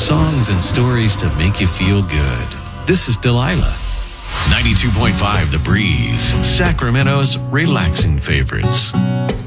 songs and stories to make you feel good. This is Delilah. 92.5 The Breeze, Sacramento's relaxing favorites.